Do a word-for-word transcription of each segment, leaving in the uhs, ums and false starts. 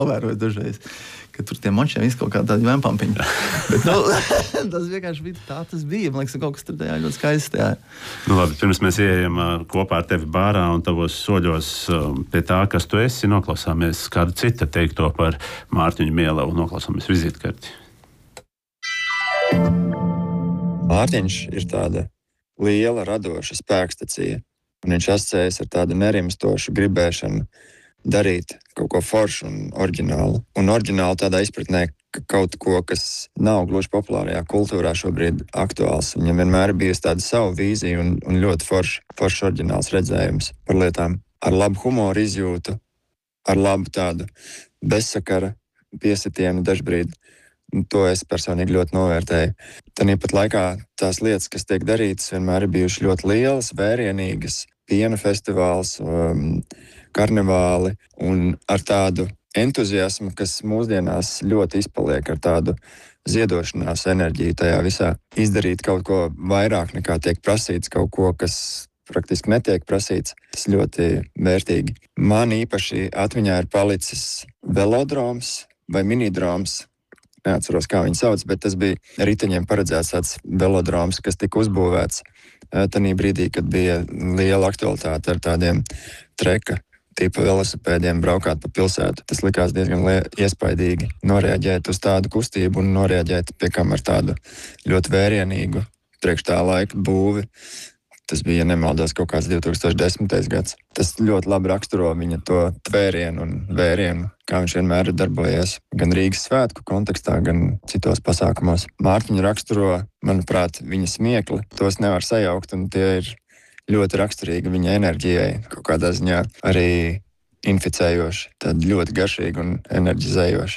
novēroju dažreiz, ka tur tiem mončiem viss kaut kā tādi vempampiņi. Bet, nu, tas vienkārši bija tā, tas bija. Man liekas, kaut kas tur tajā ļoti skaisti. Jā. Nu labi, pirms mēs ieejam uh, kopā ar tevi bārā un tavos soļos uh, pie tā, kas tu esi, noklausāmies kādu citu teikto par Mārtiņu Mielavu, noklausāmies vizītkarti. Mārtiņš ir tāda liela, radoša spēkstacija, un viņš asociējas ar tādu nerimstošu gribēšanu darīt kaut ko foršu un oriģinālu. Un oriģinālu tādā izpratnē, ka kaut ko, kas nav gluži populārajā kultūrā šobrīd aktuāls. Viņam vienmēr ir bijusi tāda savu vīzija un, un ļoti forši, forši oriģināls redzējums par lietām. Ar labu humoru izjūtu, ar labu tādu bezsakara piesitienu dažbrīd. To es personīgi ļoti novērtēju. Tāpat laikā tās lietas, kas tiek darītas, vienmēr ir bijušas ļoti lielas, vērienīgas, piena festivāls, um, karnevāli un ar tādu entuziasmu, kas mūsdienās ļoti izpaliek, ar tādu ziedošanās enerģiju tajā visā. Izdarīt kaut ko vairāk nekā tiek prasīts, kaut ko, kas praktiski netiek prasīts, tas ļoti vērtīgi. Man īpaši atmiņā ir palicis velodroms vai minidroms, neatceros, kā viņi sauc, bet tas bija riteņiem paredzēts tāds velodroms, kas tika uzbūvēts tanī brīdī, kad bija liela aktualitāte ar tādiem treka tipa velosipēdiem braukāt pa pilsētu. Tas likās diezgan iespaidīgi noreaģēt uz tādu kustību un noreaģēt pie kam ar tādu ļoti vērienīgu priekš tā laika būvi. Tas bija, ja nemaldos, kaut kāds divi tūkstoši desmitais gads. Tas ļoti labi raksturo viņa to tvērienu un vērienu, kā viņš vienmēr ir darbojies gan Rīgas svētku kontekstā, gan citos pasākumos. Mārtiņu raksturo, manuprāt, viņa smiekli. Tos nevar sajaukt, un tie ir ļoti raksturīgi viņa enerģijai, kaut kādā ziņā arī inficējoši, tad ļoti garšīgi un enerģizējoši.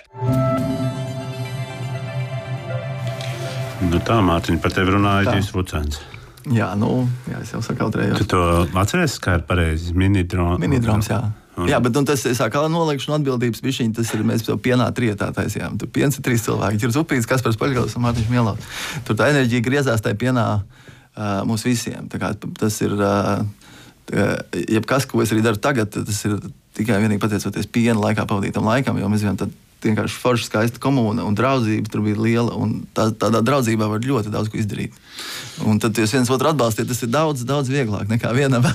Nu tā, Mārtiņ, par tevi runāja Ģis Vucēns. Jā, nu, jā, es jau sakautrējos. Tu to atceries, kā ir pareizi? Minidroms? Minidroms, jā. Un... Jā, bet un tas ir kā noliekšana atbildības bišķiņi, tas ir, mēs jau pienā trietā taisījām. Tur piens ir trīs cilvēki, Ģirs Upīts, Kaspars Paļgals un Mārtiņš Mielovs. Tur tā enerģija griezās tajā pienā uh, mums visiem. Tā kā tas ir, uh, tā, jebkas, ko es arī daru tagad, tas ir tikai vienīgi pateicoties piena laikā pavadītam laikam, jo mēs zinām, tad vienkārši forša skaista komūna un draudzība tur bija liela, un tā, tādā draudzībā var ļoti daudz ko izdarīt. Un tad jūs viens otru atbalstiet, tas ir daudz, daudz vieglāk nekā vienam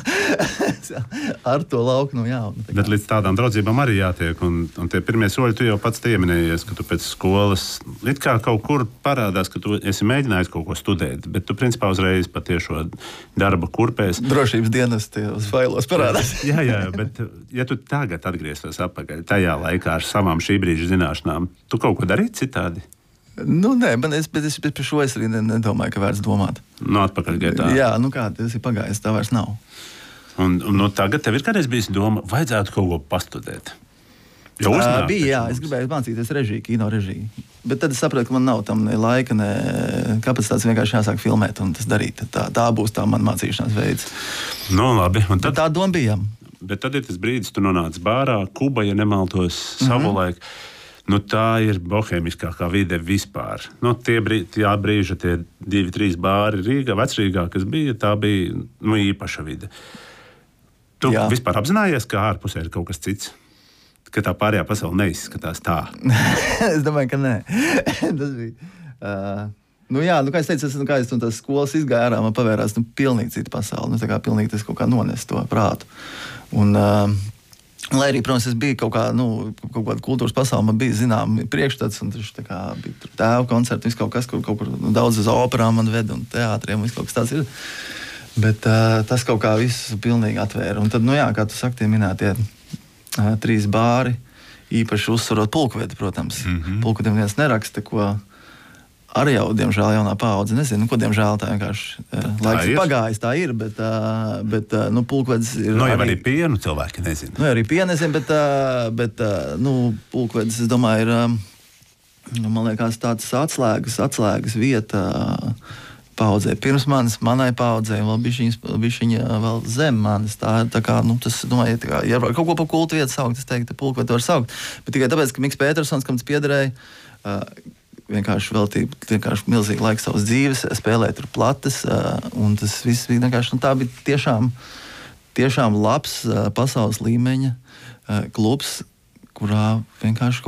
ar to lauku no jauna. Bet līdz tādām draudzībām arī jātiek, un, un tie pirmie soļi tu jau pats pieminējies, ka tu pēc skolas it kā kaut kur parādās, ka tu esi mēģinājis kaut ko studēt, bet tu principā uzreiz patiešo darba kurpēs. Drošības dienas tajos failos parādās. jā, jā, bet ja tu tagad atgrieztos atpakaļ tajā laikā ar savām šī brīža zināšanām, tu kaut ko darītu citādi? Nu, nē, bet es, bet es par šo es arī nedomāju, ka vērts domāt. No atpakaļ gaitā. Jā, nu kā, tas ir pagājis, tā vairs nav. Un, un no tagad tev ir kādreiz bijis doma, vajadzētu kaut ko pastudēt? Jau uh, bija, jā, es gribēju mācīties režiju, kino režiju. Bet tad es sapratu, ka man nav tam ne laika, ne kapacitātes, vienkārši jāsāk filmēt un tas darīt. Tā, tā būs tā man mācīšanās veids. Nu, labi. Un tad, bet tā doma bija. Bet tad ir tas brīdis, tu nonāc bārā, Kuba, ja nemaltos, savulaik. Mm-hmm. Nu, tā ir bohēmiskākā vide vispār. Nu, tie brī, tie brīži, tie divi, trīs bāri Rīgā, vecrīgā, kas bija, tā bija nu, īpaša vide. Tu Jā. Vispār apzinājies, ka ārpusē ir kaut kas cits? Ka tā pārējā pasaule neizskatās tā? Es domāju, ka nē. Tas bija... Uh... Nu jā, nu kā es teicu, es, nu, kā es no tās skolas izgāju ārā, man pavērās nu, pilnīgi cita pasaule. Nu, tā kā pilnīgi tas kaut kā nones to prātu. Un... Uh... Lai arī, protams, es biju kaut kā, nu, kaut kāda kultūras pasaule, man bija, zinām, priekšstats, un taču tā kā bija tur tēva koncerti, viss kaut kas, kur kaut kur nu, daudz uz operām man ved un teātriem, viss kaut kas tāds ir. Bet uh, tas kaut kā viss pilnīgi atvēra. Un tad, nu jā, kā tu saki, tie minētie uh, trīs bāri, īpaši uzsvarot pulkvedi, protams. Mm-hmm. Pulkvediem viens neraksta, ko arī jau, diemžēl, jaunā paudze nezinu, nu, ko, diemžēl, tā vienkārši uh, laiks ir pagājis, tā ir, bet, uh, bet uh, nu, pulkvedis ir... Nu, jau arī, arī pienu cilvēki nezinu. Nu, arī pienu nezinu, bet, uh, bet uh, nu, pulkvedis, es domāju, ir, uh, man liekas, tāds atslēgas, atslēgas vieta uh, paudzē pirms manis, manai paudzē, vēl bišķiņas, bišķiņa vēl zem manis. Tā, tā kā, nu, tas, domāju, tā kā, ja kaut ko pa kultu vietu saukt, es teiktu, pulkvedi var saukt, bet tikai tāpēc, ka Miks Pētersons, kam tas piederēja, uh, vienkārši veltīja vienkārši milzīgi laiku savas dzīves, spēlēja tur plates, un tas viss bija vienkārši, nu tā bija tiešām, tiešām labs pasaules līmeņa klubs, kurā vienkārši